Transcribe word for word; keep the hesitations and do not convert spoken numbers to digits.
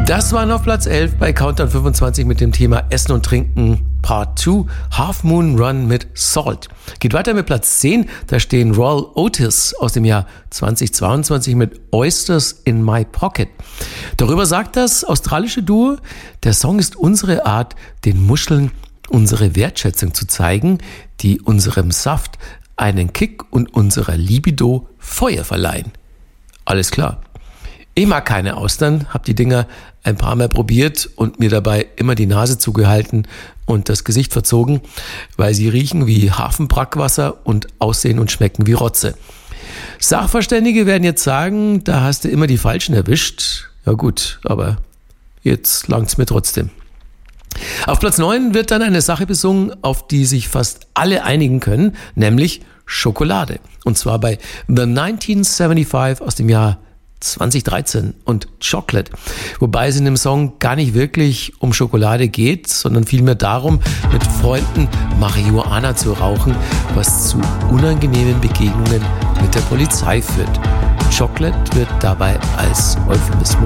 Das war auf Platz elf bei Countdown fünfundzwanzig mit dem Thema Essen und Trinken Part zwei, Half Moon Run mit Salt. Geht weiter mit Platz zehn, da stehen Royal Otis aus dem Jahr zweitausendzweiundzwanzig mit Oysters in My Pocket. Darüber sagt das australische Duo, der Song ist unsere Art, den Muscheln unsere Wertschätzung zu zeigen, die unserem Saft einen Kick und unserer Libido Feuer verleihen. Alles klar. Ich mag keine Austern, habe die Dinger ein paar Mal probiert und mir dabei immer die Nase zugehalten und das Gesicht verzogen, weil sie riechen wie Hafenbrackwasser und aussehen und schmecken wie Rotze. Sachverständige werden jetzt sagen, da hast du immer die Falschen erwischt. Ja gut, aber jetzt langt's mir trotzdem. Auf Platz neun wird dann eine Sache besungen, auf die sich fast alle einigen können, nämlich Schokolade. Und zwar bei The neunzehnhundertfünfundsiebzig aus dem Jahr zweitausenddreizehn und Chocolate, wobei es in dem Song gar nicht wirklich um Schokolade geht, sondern vielmehr darum, mit Freunden Marihuana zu rauchen, was zu unangenehmen Begegnungen mit der Polizei führt. Chocolate wird dabei als Euphemismus